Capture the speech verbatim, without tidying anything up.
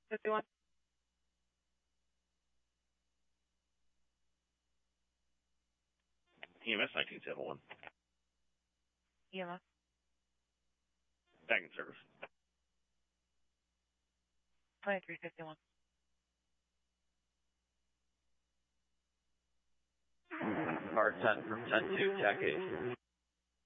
fifty-one. E M S nineteen seventy-one. E M S. Back in service. twenty-three fifty-one. Car ten from ten two, Jack eight.